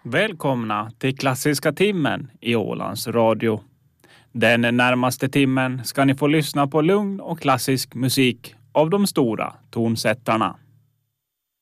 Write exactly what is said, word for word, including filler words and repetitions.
Välkomna till Klassiska timmen i Ålands Radio. Den närmaste timmen ska ni få lyssna på lugn och klassisk musik av de stora tonsättarna.